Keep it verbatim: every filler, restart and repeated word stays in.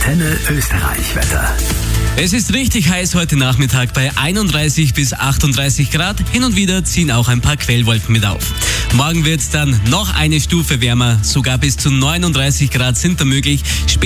Antenne Österreich Wetter. Es ist richtig heiß heute Nachmittag bei einunddreißig bis achtunddreißig Grad. Hin und wieder ziehen auch ein paar Quellwolken mit auf. Morgen wird es dann noch eine Stufe wärmer. Sogar bis zu neununddreißig Grad sind da möglich.